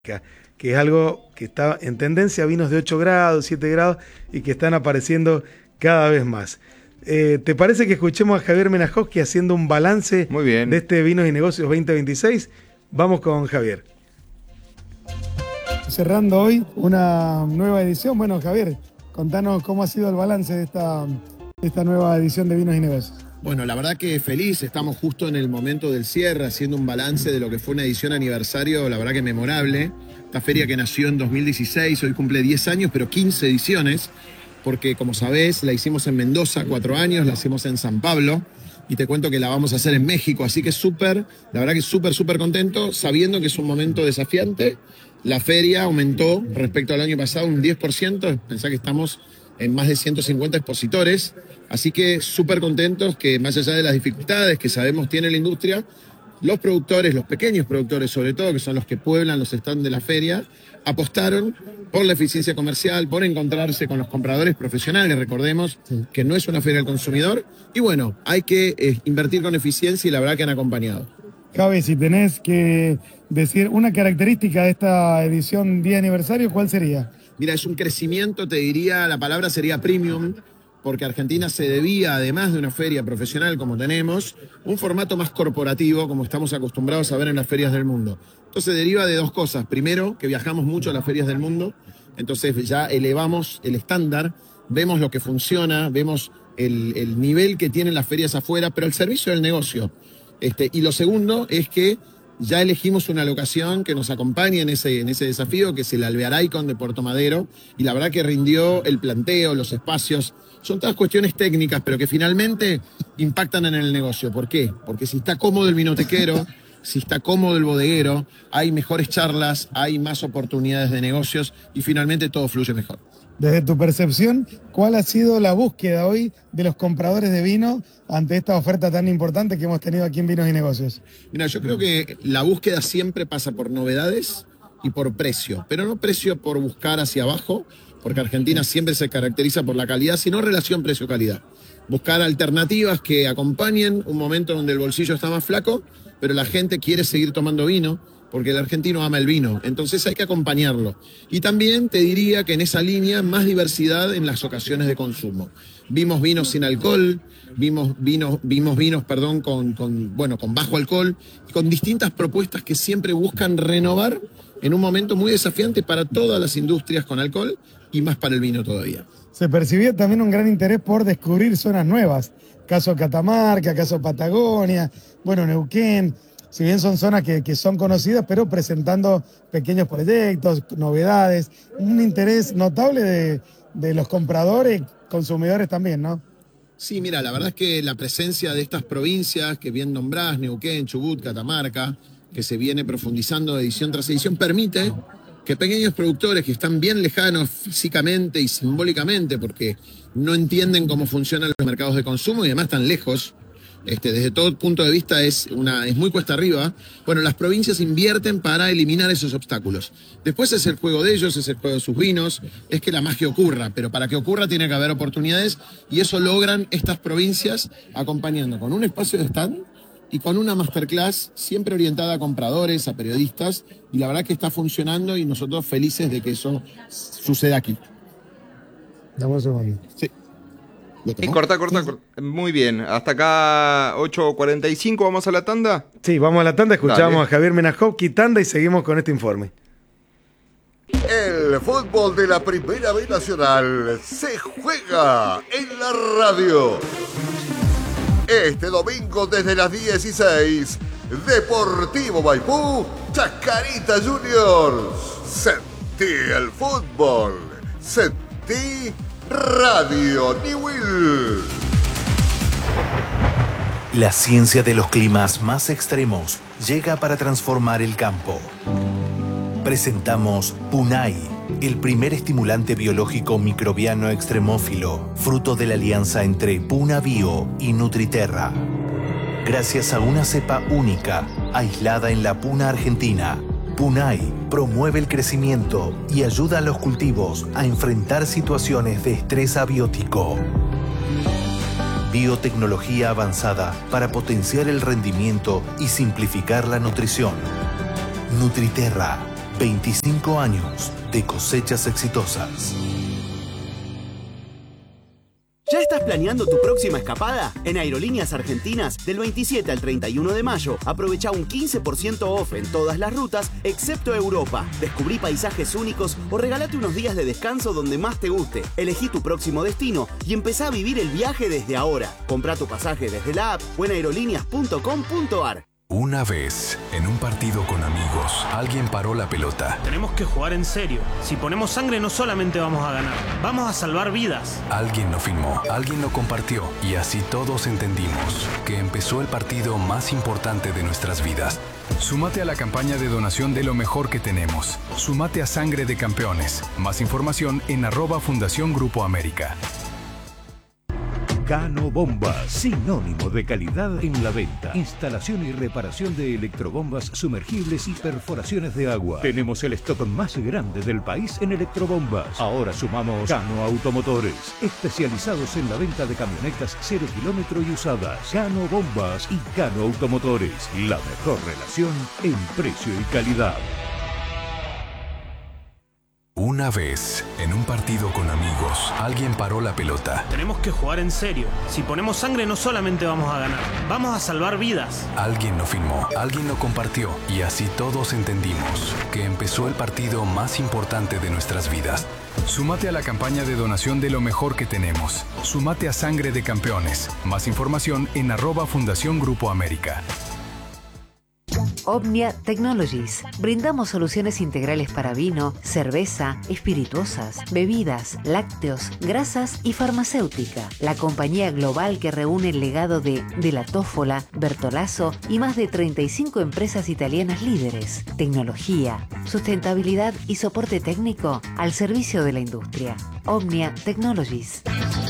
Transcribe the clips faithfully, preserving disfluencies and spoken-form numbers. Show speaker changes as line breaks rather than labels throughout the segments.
que es algo que está en tendencia, vinos de ocho grados, siete grados y que están apareciendo cada vez más. Eh, ¿Te parece que escuchemos a Javier Menajowski haciendo un balance
Muy bien.
de este Vinos y Negocios veinte veintiséis? Vamos con Javier.
Cerrando hoy una nueva edición. Bueno, Javier, contanos cómo ha sido el balance de esta, de esta nueva edición de Vinos y Negocios.
Bueno, la verdad que feliz, estamos justo en el momento del cierre, haciendo un balance de lo que fue una edición aniversario, la verdad que memorable. Esta feria que nació en dos mil dieciséis, hoy cumple diez años, pero quince ediciones, porque como sabés, la hicimos en Mendoza cuatro años, la hicimos en San Pablo, y te cuento que la vamos a hacer en México, así que súper, la verdad que súper, súper contento, sabiendo que es un momento desafiante. La feria aumentó respecto al año pasado un diez por ciento, pensá que estamos en más de ciento cincuenta expositores, así que súper contentos que más allá de las dificultades que sabemos tiene la industria, los productores, los pequeños productores sobre todo, que son los que pueblan los stands de la feria, apostaron por la eficiencia comercial, por encontrarse con los compradores profesionales, recordemos sí. que no es una feria del consumidor, y bueno, hay que eh, invertir con eficiencia y la verdad que han acompañado.
Javi, si tenés que decir una característica de esta edición día aniversario, ¿cuál sería?
Mira, es un crecimiento, te diría, la palabra sería premium, porque Argentina se debía, además de una feria profesional como tenemos, un formato más corporativo, como estamos acostumbrados a ver en las ferias del mundo. Entonces deriva de dos cosas. Primero, que viajamos mucho a las ferias del mundo, entonces ya elevamos el estándar, vemos lo que funciona, vemos el, el nivel que tienen las ferias afuera, pero el servicio del negocio. Este, y lo segundo es que ya elegimos una locación que nos acompañe en ese, en ese desafío, que es el Alvear Icon de Puerto Madero, y la verdad que rindió el planteo, los espacios, son todas cuestiones técnicas, pero que finalmente impactan en el negocio. ¿Por qué? Porque si está cómodo el vinotequero, si está cómodo el bodeguero, hay mejores charlas, hay más oportunidades de negocios y finalmente todo fluye mejor.
Desde tu percepción, ¿cuál ha sido la búsqueda hoy de los compradores de vino ante esta oferta tan importante que hemos tenido aquí en Vinos y Negocios?
Mira, yo creo que la búsqueda siempre pasa por novedades y por precio, pero no precio por buscar hacia abajo, porque Argentina siempre se caracteriza por la calidad, sino relación precio-calidad. Buscar alternativas que acompañen un momento donde el bolsillo está más flaco, pero la gente quiere seguir tomando vino, porque el argentino ama el vino, entonces hay que acompañarlo. Y también te diría que en esa línea más diversidad en las ocasiones de consumo. Vimos vinos sin alcohol, vimos vinos, vimos vinos perdón, con, con, bueno, con bajo alcohol, con distintas propuestas que siempre buscan renovar en un momento muy desafiante para todas las industrias con alcohol y más para el vino todavía.
Se percibía también un gran interés por descubrir zonas nuevas, caso Catamarca, caso Patagonia, bueno, Neuquén. Si bien son zonas que, que son conocidas, pero presentando pequeños proyectos, novedades, un interés notable de, de los compradores, consumidores también, ¿no?
Sí, mira, la verdad es que la presencia de estas provincias que bien nombrás, Neuquén, Chubut, Catamarca, que se viene profundizando edición tras edición, permite que pequeños productores que están bien lejanos físicamente y simbólicamente, porque no entienden cómo funcionan los mercados de consumo y además están lejos, Este, desde todo punto de vista es, una, es muy cuesta arriba. Bueno, las provincias invierten para eliminar esos obstáculos. Después es el juego de ellos, es el juego de sus vinos, es que la magia ocurra, pero para que ocurra tiene que haber oportunidades y eso logran estas provincias acompañando con un espacio de stand y con una masterclass siempre orientada a compradores, a periodistas, y la verdad que está funcionando y nosotros felices de que eso suceda aquí.
Damos un momento.
Sí.
Y corta, corta, corta. Muy bien. Hasta acá ocho cuarenta y cinco, ¿vamos a la tanda?
Sí, vamos a la tanda, escuchamos
Dale.
a Javier Menajowski, tanda y seguimos con este informe.
El fútbol de la Primera B Nacional se juega en la radio. Este domingo desde las dieciséis, Deportivo Maipú, Chacarita Juniors. Sentí el fútbol, sentí Radio Newell.
La ciencia de los climas más extremos llega para transformar el campo. Presentamos Punai, el primer estimulante biológico microbiano extremófilo, fruto de la alianza entre Puna Bio y Nutriterra. Gracias a una cepa única, aislada en la puna argentina, Punai promueve el crecimiento y ayuda a los cultivos a enfrentar situaciones de estrés abiótico. Biotecnología avanzada para potenciar el rendimiento y simplificar la nutrición. Nutriterra, veinticinco años de cosechas exitosas.
¿Ya estás planeando tu próxima escapada? En Aerolíneas Argentinas, del veintisiete al treinta y uno de mayo, aprovecha un quince por ciento off en todas las rutas, excepto Europa. Descubrí paisajes únicos o regalate unos días de descanso donde más te guste. Elegí tu próximo destino y empezá a vivir el viaje desde ahora. Comprá tu pasaje desde la app o en aerolíneas punto com punto ar.
Una vez, en un partido con amigos, alguien paró la pelota.
Tenemos que jugar en serio. Si ponemos sangre no solamente vamos a ganar, vamos a salvar vidas.
Alguien lo filmó, alguien lo compartió y así todos entendimos que empezó el partido más importante de nuestras vidas. Súmate a la campaña de donación de lo mejor que tenemos. Súmate a Sangre de Campeones. Más información en arroba Fundación Grupo América.
Cano Bombas, sinónimo de calidad en la venta. Instalación y reparación de electrobombas sumergibles y perforaciones de agua. Tenemos el stock más grande del país en electrobombas. Ahora sumamos Cano Automotores, especializados en la venta de camionetas cero kilómetro y usadas. Cano Bombas y Cano Automotores, la mejor relación en precio y calidad.
Una vez, en un partido con amigos, alguien paró la pelota.
Tenemos que jugar en serio. Si ponemos sangre no solamente vamos a ganar, vamos a salvar vidas.
Alguien lo filmó, alguien lo compartió y así todos entendimos que empezó el partido más importante de nuestras vidas. Súmate a la campaña de donación de lo mejor que tenemos. Súmate a Sangre de Campeones. Más información en arroba Fundación Grupo América.
Omnia Technologies. Brindamos soluciones integrales para vino, cerveza, espirituosas, bebidas, lácteos, grasas y farmacéutica. La compañía global que reúne el legado de De la Tófola, Bertolaso y más de treinta y cinco empresas italianas líderes. Tecnología, sustentabilidad y soporte técnico al servicio de la industria. Omnia Technologies.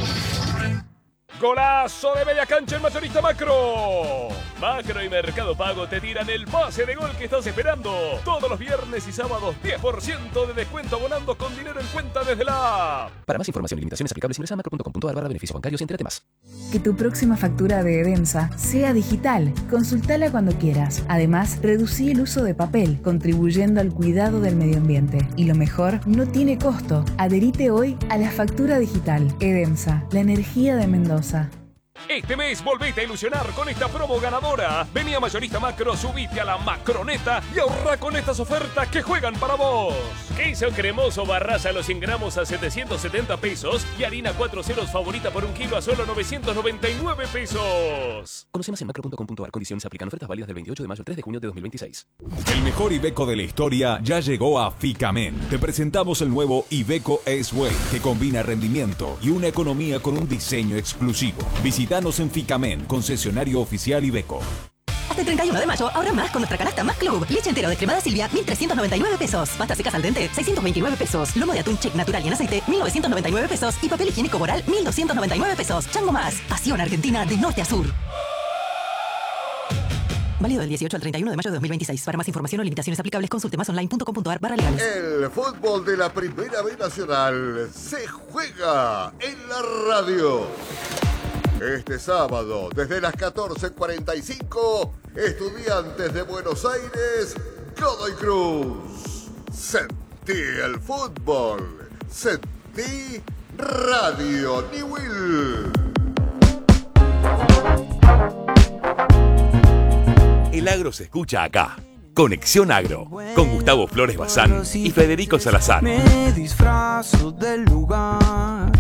¡Golazo de media cancha en Mayorista Macro! Macro y Mercado Pago te tiran el pase de gol que estás esperando. Todos los viernes y sábados, diez por ciento de descuento abonando con dinero en cuenta desde la app.
Para más información y limitaciones aplicables, ingresa a macro punto com punto ar barra beneficios bancarios y entérate más.
Que tu próxima factura de Edemsa sea digital. Consultala cuando quieras. Además, reducí el uso de papel, contribuyendo al cuidado del medio ambiente. Y lo mejor, no tiene costo. Adherite hoy a la factura digital. Edemsa, la energía de Mendoza.
Este mes volvete a ilusionar con esta promo ganadora. Vení a Mayorista Macro, subite a la Macroneta y ahorra con estas ofertas que juegan para vos. Queso cremoso Barraza a los cien gramos a setecientos setenta pesos y harina cuatro ceros favorita por un kilo a solo novecientos noventa y nueve pesos.
Conoce más en macro punto com punto ar. Condiciones aplican. Ofertas válidas del veintiocho de mayo al tres de junio de dos mil veintiséis.
El mejor Iveco de la historia ya llegó a Ficamen. Te presentamos el nuevo Iveco S-Way, que combina rendimiento y una economía con un diseño exclusivo. Visítanos en Ficamen, concesionario oficial Iveco.
Hasta el treinta y uno de mayo, ahorra más con nuestra canasta Más Club. Leche entero descremada Silvia, mil trescientos noventa y nueve pesos. Pasta secas al dente, seiscientos veintinueve pesos. Lomo de atún Check natural y en aceite, mil novecientos noventa y nueve pesos. Y papel higiénico Boral, mil doscientos noventa y nueve pesos. Chango Más, pasión argentina de norte a sur. Válido del dieciocho al treinta y uno de mayo de dos mil veintiséis. Para más información o limitaciones aplicables, consulte más online punto com punto ar barra legales.
El fútbol de la Primera B Nacional se juega en la radio. Este sábado, desde las catorce cuarenta y cinco, Estudiantes de Buenos Aires, Godoy Cruz. Sentí el fútbol. Sentí Radio Newell.
El agro se escucha acá. Conexión Agro, con Gustavo Flores Bazán y Federico Salazar.
Me disfrazo del lugar.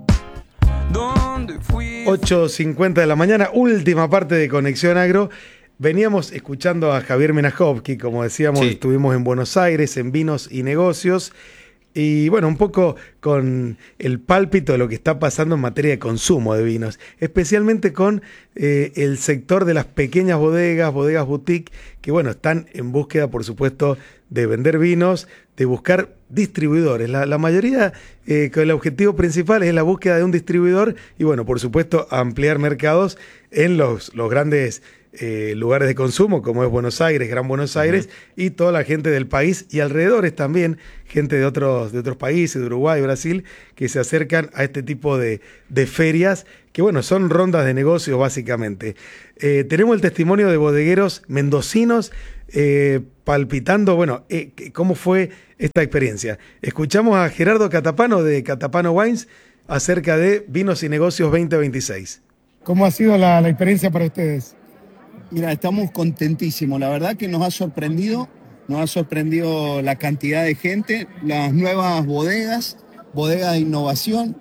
ocho cincuenta de la mañana, última parte de Conexión Agro. Veníamos escuchando a Javier Menajovsky, como decíamos, sí. Estuvimos en Buenos Aires, en Vinos y Negocios, y bueno, un poco con el pálpito de lo que está pasando en materia de consumo de vinos, especialmente con eh, el sector de las pequeñas bodegas, bodegas boutique, que bueno, están en búsqueda, por supuesto, de vender vinos, de buscar distribuidores. La, la mayoría, eh, con el objetivo principal es la búsqueda de un distribuidor y bueno, por supuesto, ampliar mercados en los, los grandes eh, lugares de consumo, como es Buenos Aires, Gran Buenos Aires, uh-huh. y toda la gente del país y alrededores también, gente de otros, de otros países, de Uruguay, Brasil, que se acercan a este tipo de, de ferias, que bueno, son rondas de negocios básicamente. Eh, tenemos el testimonio de bodegueros mendocinos eh, palpitando, bueno, eh, cómo fue esta experiencia. Escuchamos a Gerardo Catapano de Catapano Wines acerca de Vinos y Negocios veinte veintiséis.
¿Cómo ha sido la, la experiencia para ustedes?
Mira, estamos contentísimos. La verdad que nos ha sorprendido, nos ha sorprendido la cantidad de gente, las nuevas bodegas, bodegas de innovación.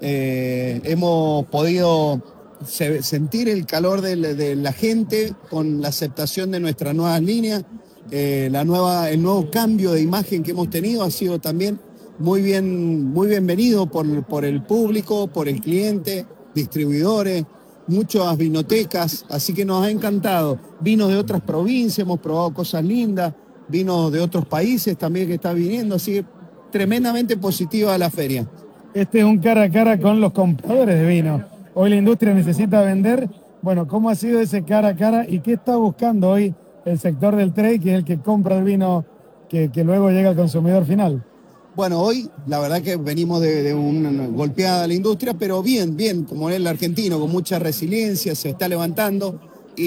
Eh, hemos podido se, sentir el calor de, de la gente con la aceptación de nuestras nuevas líneas. Eh, la nueva, el nuevo cambio de imagen que hemos tenido ha sido también muy bien, muy bienvenido por, por el público, por el cliente, distribuidores, muchas vinotecas, así que nos ha encantado. Vinos de otras provincias, hemos probado cosas lindas, vinos de otros países también que están viniendo, así que tremendamente positiva la feria.
Este es un cara a cara con los compradores de vino. Hoy la industria necesita vender. Bueno, ¿cómo ha sido ese cara a cara y qué está buscando hoy el sector del trade, que es el que compra el vino que, que luego llega al consumidor final?
Bueno, hoy la verdad que venimos de, de una golpeada a la industria, pero bien, bien, como es el argentino, con mucha resiliencia, se está levantando.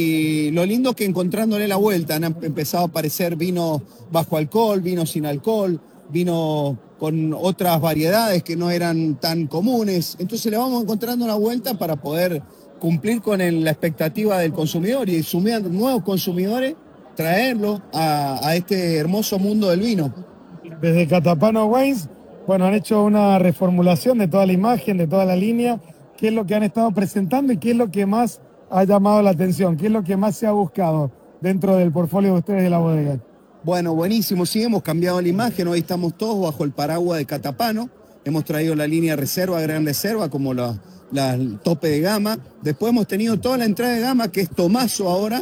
Y lo lindo es que encontrándole la vuelta han empezado a aparecer vinos bajo alcohol, vinos sin alcohol, vinos con otras variedades que no eran tan comunes. Entonces le vamos encontrando una vuelta para poder cumplir con el, la expectativa del consumidor y sumar nuevos consumidores, traerlos a, a este hermoso mundo del vino.
Desde Catapano Wines, bueno, han hecho una reformulación de toda la imagen, de toda la línea. ¿Qué es lo que han estado presentando y qué es lo que más ha llamado la atención? ¿Qué es lo que más se ha buscado dentro del portfolio de ustedes de la bodega?
Bueno, buenísimo, sí, hemos cambiado la imagen, hoy estamos todos bajo el paraguas de Catapano, hemos traído la línea reserva, gran reserva, como la, la el tope de gama, después hemos tenido toda la entrada de gama, que es Tomaso ahora,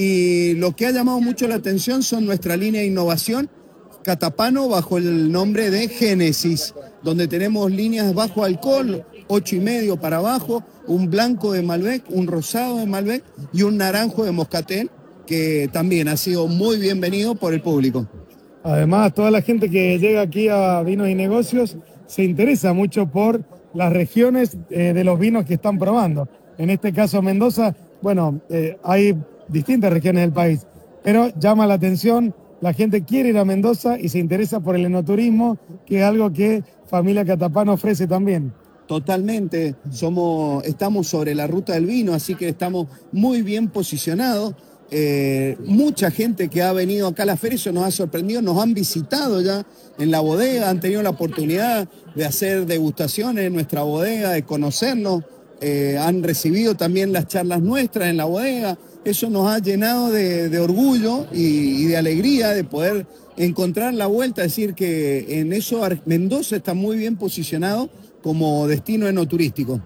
y lo que ha llamado mucho la atención son nuestra línea de innovación, Catapano bajo el nombre de Génesis, donde tenemos líneas bajo alcohol, ocho y medio para abajo, un blanco de Malbec, un rosado de Malbec y un naranjo de Moscatel, que también ha sido muy bienvenido por el público.
Además, toda la gente que llega aquí a Vinos y Negocios se interesa mucho por las regiones eh, de los vinos que están probando. En este caso, Mendoza, bueno, eh, hay distintas regiones del país, pero llama la atención, la gente quiere ir a Mendoza y se interesa por el enoturismo, que es algo que Familia Catapano ofrece también.
Totalmente, somos, estamos sobre la ruta del vino, así que estamos muy bien posicionados. Eh, mucha gente que ha venido acá a la feria, eso nos ha sorprendido, nos han visitado ya en la bodega, han tenido la oportunidad de hacer degustaciones en nuestra bodega, de conocernos, eh, han recibido también las charlas nuestras en la bodega. Eso nos ha llenado de, de orgullo y, y de alegría de poder encontrar la vuelta, decir que en eso Mendoza está muy bien posicionado como destino enoturístico.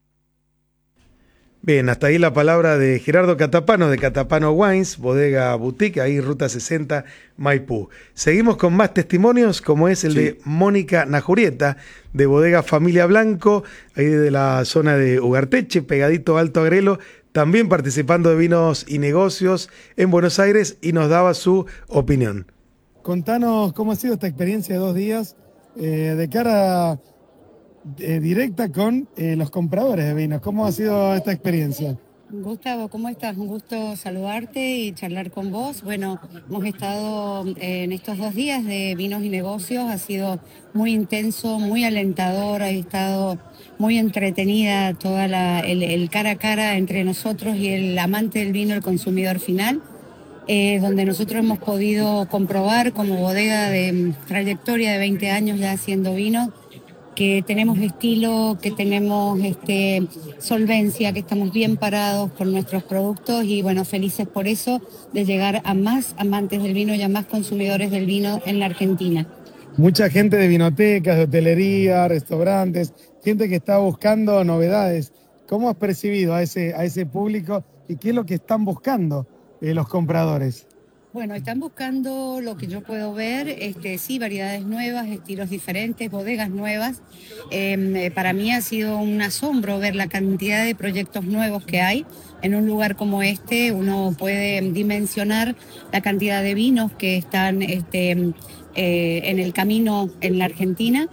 Bien, hasta ahí la palabra de Gerardo Catapano de Catapano Wines, bodega boutique, ahí Ruta sesenta, Maipú. Seguimos con más testimonios, como es el sí. de Mónica Najurieta, de bodega Familia Blanco, ahí de la zona de Ugarteche, pegadito a Alto Agrelo, también participando de Vinos y Negocios en Buenos Aires, y nos daba su opinión.
Contanos cómo ha sido esta experiencia de dos días eh, de cara Eh, directa con eh, los compradores de vinos. ¿Cómo ha sido esta experiencia?
Gustavo, ¿cómo estás? Un gusto saludarte y charlar con vos. Bueno, hemos estado eh, en estos dos días de Vinos y Negocios, ha sido muy intenso, muy alentador, ha estado muy entretenida toda la, el, el cara a cara entre nosotros y el amante del vino, el consumidor final, eh, donde nosotros hemos podido comprobar como bodega de trayectoria de veinte años ya haciendo vino, que tenemos estilo, que tenemos este, solvencia, que estamos bien parados con nuestros productos y bueno, felices por eso de llegar a más amantes del vino y a más consumidores del vino en la Argentina.
Mucha gente de vinotecas, de hotelería, restaurantes, gente que está buscando novedades. ¿Cómo has percibido a ese, a ese público y qué es lo que están buscando eh, los compradores?
Bueno, están buscando lo que yo puedo ver, este, sí, variedades nuevas, estilos diferentes, bodegas nuevas. Eh, para mí ha sido un asombro ver la cantidad de proyectos nuevos que hay. En un lugar como este uno puede dimensionar la cantidad de vinos que están este, eh, en el camino en la Argentina.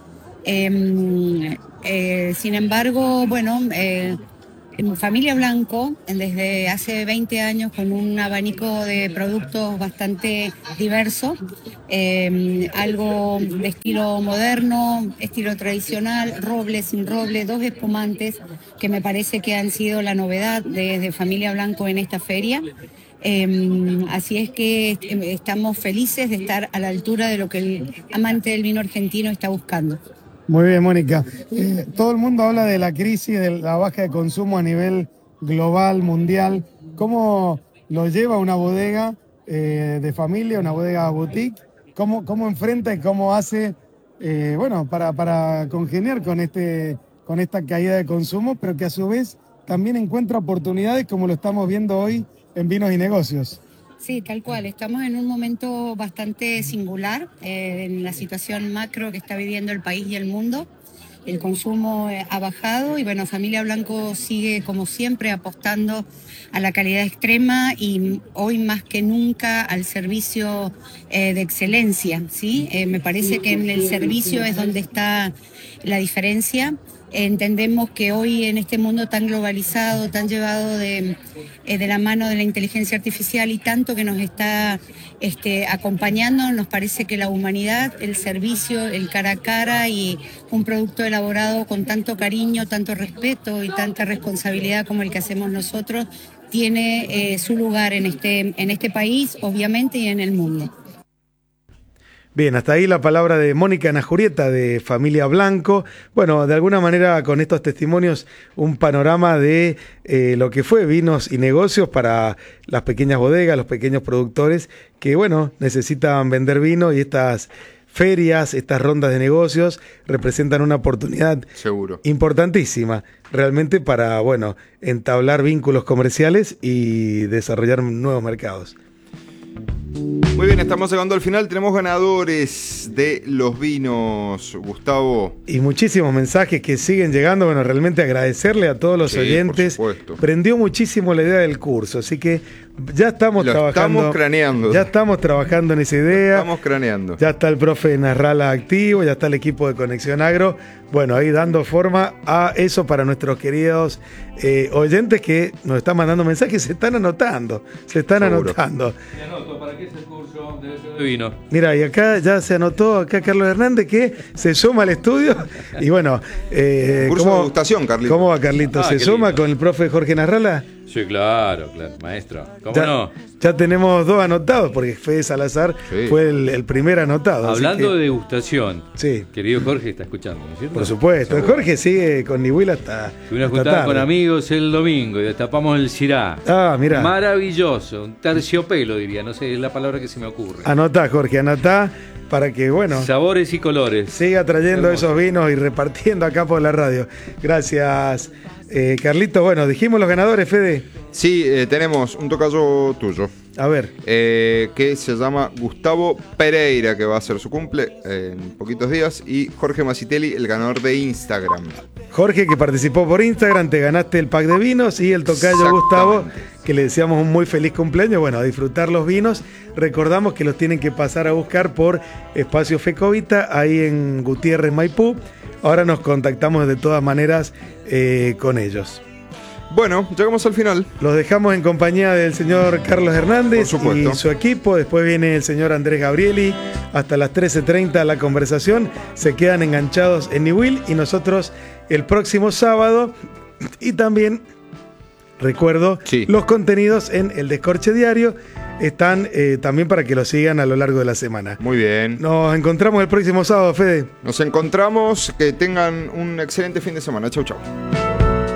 Eh, eh, sin embargo, bueno... Eh, En Familia Blanco, desde hace veinte años, con un abanico de productos bastante diverso, eh, algo de estilo moderno, estilo tradicional, roble, sin roble, dos espumantes, que me parece que han sido la novedad de, de Familia Blanco en esta feria. Eh, así es que estamos felices de estar a la altura de lo que el amante del vino argentino está buscando.
Muy bien, Mónica. Eh, todo el mundo habla de la crisis, de la baja de consumo a nivel global, mundial. ¿Cómo lo lleva una bodega eh, de familia, una bodega boutique? ¿Cómo, cómo enfrenta y cómo hace eh, bueno, para, para congeniar con, este, con esta caída de consumo, pero que a su vez también encuentra oportunidades como lo estamos viendo hoy en Vinos y Negocios?
Sí, tal cual. Estamos en un momento bastante singular eh, en la situación macro que está viviendo el país y el mundo. El consumo eh, ha bajado y bueno, Familia Blanco sigue como siempre apostando a la calidad extrema y hoy más que nunca al servicio eh, de excelencia, ¿sí? Eh, me parece que en el servicio es donde está la diferencia. Entendemos que hoy en este mundo tan globalizado, tan llevado de, eh, de la mano de la inteligencia artificial y tanto que nos está este, acompañando, nos parece que la humanidad, el servicio, el cara a cara y un producto elaborado con tanto cariño, tanto respeto y tanta responsabilidad como el que hacemos nosotros, tiene eh, su lugar en este, en este país, obviamente, y en el mundo.
Bien, hasta ahí la palabra de Mónica Najurieta de Familia Blanco. Bueno, de alguna manera con estos testimonios un panorama de eh, lo que fue Vinos y Negocios para las pequeñas bodegas, los pequeños productores que, bueno, necesitan vender vino y estas ferias, estas rondas de negocios representan una oportunidad
seguro
importantísima realmente para, bueno, entablar vínculos comerciales y desarrollar nuevos mercados.
Muy bien, estamos llegando al final. Tenemos ganadores de los vinos, Gustavo.
Y muchísimos mensajes que siguen llegando. Bueno, realmente agradecerle a todos los sí, oyentes.
Por supuesto.
Prendió muchísimo la idea del curso, así que ya estamos
Lo
trabajando.
Estamos craneando.
Ya estamos trabajando en esa idea.
Estamos craneando.
Ya está el profe Narrala activo, ya está el equipo de Conexión Agro. Bueno, ahí dando forma a eso para nuestros queridos eh, oyentes que nos están mandando mensajes, se están anotando, se están
Seguro.
anotando.
Me anoto, ¿para qué es el curso de vino?
Mira, y acá ya se anotó acá Carlos Hernández que se suma al estudio. Y bueno, eh,
curso
¿cómo,
de degustación, Carlito.
¿Cómo va Carlito?
Ah,
¿Se suma
lindo.
con el profe Jorge Narrala?
Sí, claro, claro, maestro. ¿Cómo
ya,
no?
Ya tenemos dos anotados, porque Fede Salazar sí. fue el, el primer anotado.
Hablando
que,
de degustación,
sí.
querido Jorge está escuchando, ¿no es cierto?
Por supuesto.
Seguro.
Jorge sigue con Nihuil hasta.
Tuvimos una juntada con amigos el domingo y destapamos el Syrah.
Ah, mira.
Maravilloso, un terciopelo diría, no sé, es la palabra que se me ocurre.
Anotá, Jorge, anotá. Para que, bueno,
sabores y colores.
Siga trayendo Hermoso. Esos vinos y repartiendo acá por la radio. Gracias, eh, Carlito. Bueno, dijimos los ganadores, Fede.
Sí, eh, tenemos un tocayo tuyo.
A ver.
Eh, que se llama Gustavo Pereira, que va a hacer su cumple eh, en poquitos días. Y Jorge Macitelli, el ganador de Instagram.
Jorge, que participó por Instagram, te ganaste el pack de vinos. Y el tocayo Gustavo, que le deseamos un muy feliz cumpleaños. Bueno, a disfrutar los vinos. Recordamos que los tienen que pasar a buscar por Espacio Fecovita, ahí en Gutiérrez, Maipú. Ahora nos contactamos de todas maneras eh, con ellos.
Bueno, llegamos al final.
Los dejamos en compañía del señor Carlos Hernández y su equipo. Después viene el señor Andrés Gabrieli. Hasta las trece treinta la conversación. Se quedan enganchados en Nihuil y nosotros el próximo sábado. Y también, recuerdo, sí. los contenidos en El Descorche Diario están eh, también para que lo sigan a lo largo de la semana.
Muy bien.
Nos encontramos el próximo sábado, Fede.
Nos encontramos. Que tengan un excelente fin de semana. Chau, chau.